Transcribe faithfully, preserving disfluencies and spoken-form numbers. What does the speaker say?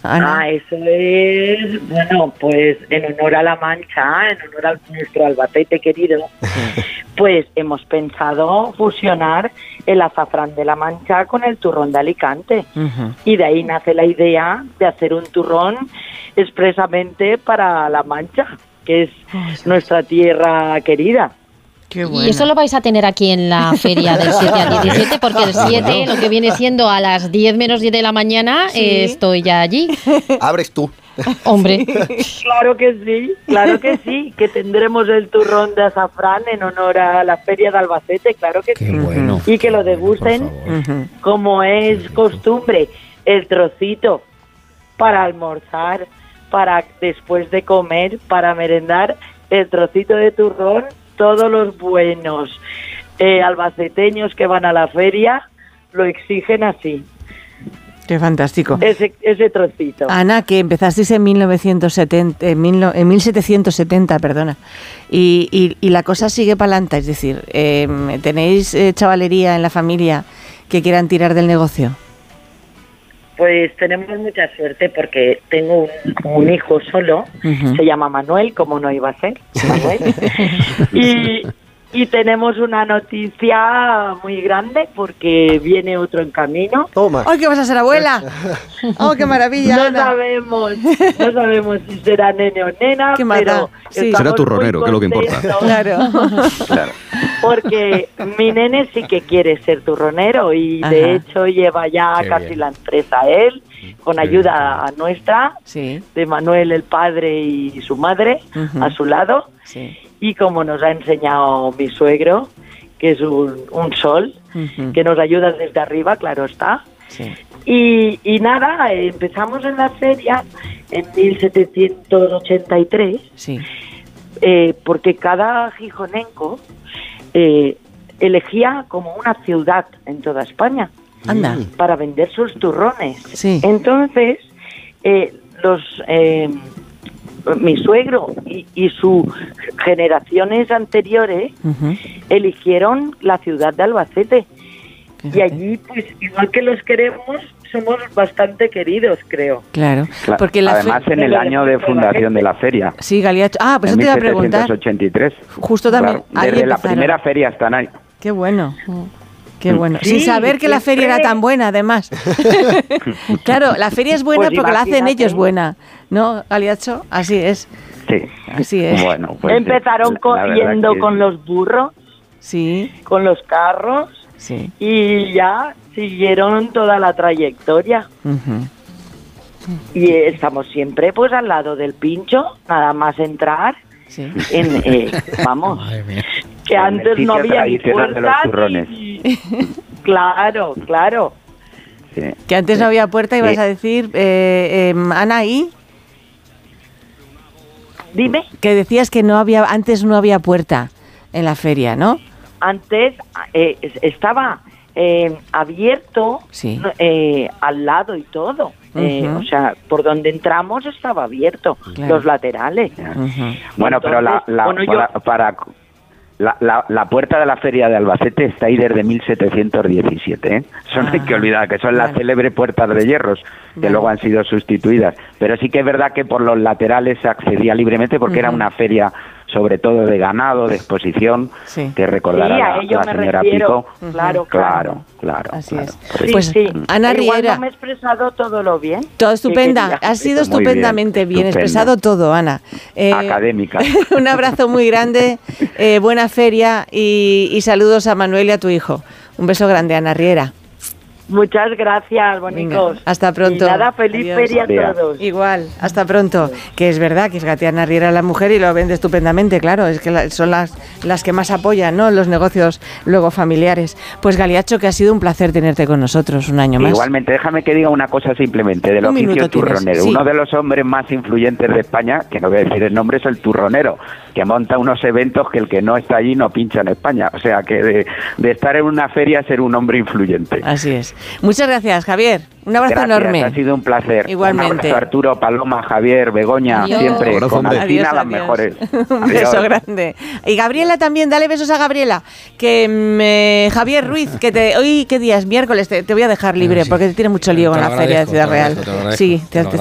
Ana. Ah, eso es, bueno, pues en honor a La Mancha, en honor a nuestro Albacete querido, pues hemos pensado fusionar el azafrán de La Mancha con el turrón de Alicante. Uh-huh. Y de ahí nace la idea de hacer un turrón expresamente para La Mancha, que es oh, nuestra tierra querida. Qué bueno. Y eso lo vais a tener aquí en la feria del siete al diecisiete, porque el siete, lo que viene siendo a las diez menos diez de la mañana, sí. eh, estoy ya allí. Abres tú. Hombre. Claro que sí, claro que sí, que tendremos el turrón de azafrán en honor a la feria de Albacete, claro que Qué sí. Bueno. Y que lo degusten uh-huh. como es costumbre, el trocito para almorzar, para después de comer, para merendar, el trocito de turrón. Todos los buenos eh, albaceteños que van a la feria lo exigen así. Qué fantástico. Ese, ese trocito. Ana, que empezasteis en mil novecientos setenta, en, mil, en mil setecientos setenta, perdona, y, y, y la cosa sigue para adelante, es decir, eh, ¿tenéis eh, chavalería en la familia que quieran tirar del negocio? Pues tenemos mucha suerte porque tengo un, un hijo solo, uh-huh. se llama Manuel, como no iba a ser, Manuel, y, y tenemos una noticia muy grande porque viene otro en camino. Toma. ¡Ay, que vas a ser abuela! ¡Oh, qué maravilla! No Ana. sabemos, no sabemos si será nene o nena, qué pero sí. será turronero, que es lo que importa. Claro. claro. Porque mi nene sí que quiere ser turronero y Ajá. de hecho lleva ya Qué casi bien. la empresa él, con Qué ayuda bien. nuestra, sí. de Manuel el padre y su madre uh-huh. a su lado. Sí. Y como nos ha enseñado mi suegro, que es un, un sol, uh-huh. que nos ayuda desde arriba, claro está. Sí. Y, y nada, empezamos en la feria en mil setecientos ochenta y tres, sí. eh, porque cada gijonenco eh, elegía como una ciudad en toda España Anda. para vender sus turrones. Sí. Entonces, eh, los... Eh, mi suegro y, y sus generaciones anteriores uh-huh. eligieron la ciudad de Albacete. Fíjate. Y allí, pues, igual que los queremos, somos bastante queridos, creo. Claro. claro. Porque la Además, fe... en el año de fundación de la feria. Sí, Galiacho. Ah, pues eso te iba a preguntar. mil setecientos ochenta y tres. Justo también. Claro, desde la primera feria están ahí. Qué bueno. Qué bueno. Sí, Sin saber que la feria era tan buena, además. Claro, la feria es buena pues porque la hacen ellos buena. ¿No, Galiacho? Así es. Sí. Así es. Bueno, pues empezaron corriendo que... con los burros. Sí. Con los carros. Sí. Y ya siguieron toda la trayectoria. Uh-huh. Y estamos siempre pues al lado del pincho, nada más entrar. Sí. En, eh, vamos, que antes no había ni puerta ni... Claro, claro. Sí. Que antes no había puerta, ibas sí. a decir, eh, eh, Ana, ¿y? Dime. Que decías que no había, antes no había puerta en la feria, ¿no? Antes eh, estaba eh, abierto sí. eh, al lado y todo. Eh, uh-huh. O sea, por donde entramos estaba abierto, claro. los laterales. Uh-huh. Bueno, Entonces, pero la, la, bueno, para, yo... para la, la, la puerta de la feria de Albacete está ahí desde mil setecientos diecisiete. ¿eh? Eso no ah, hay que olvidar, que son claro. las célebres puertas de hierros, que claro. luego han sido sustituidas. Pero sí que es verdad que por los laterales se accedía libremente porque uh-huh. era una feria sobre todo de ganado, de exposición, sí. que recordará sí, la, la señora Pico. Uh-huh. Claro, claro, claro. Así claro. es. Sí, pues sí. Ana Igual Riera. no me he expresado todo lo bien. Todo estupenda, ha sido estupendamente bien, bien expresado todo, Ana. Eh, Académica. Un abrazo muy grande, eh, buena feria y, y saludos a Manuel y a tu hijo. Un beso grande, Ana Riera. Muchas gracias, bonitos. Hasta pronto. Y nada, feliz Adiós. feria a todos. Igual, hasta pronto. Que es verdad que es Gatiana Riera la mujer y lo vende estupendamente, claro. Es que la, son las, las que más apoyan, ¿no? Los negocios luego familiares. Pues Galiacho, que ha sido un placer tenerte con nosotros un año más. Igualmente, déjame que diga una cosa simplemente del un oficio turronero. Sí. Uno de los hombres más influyentes de España, que no voy a decir el nombre, es el turronero, que monta unos eventos que el que no está allí no pincha en España. O sea, que de, de estar en una feria ser un hombre influyente. Así es. Muchas gracias, Javier. Un abrazo gracias, enorme. Ha sido un placer. Igualmente. Un abrazo, Arturo, Paloma, Javier, Begoña, adiós. Siempre abrazo, con adiós, Alcina adiós, las mejores. Un adiós. Beso grande. Y Gabriela también, dale besos a Gabriela. Que me, Javier Ruiz, que te, hoy, ¿qué día es? Miércoles, te, te voy a dejar libre eh, sí. porque te tiene mucho lío te con la feria de Ciudad Real. Te sí, te, te,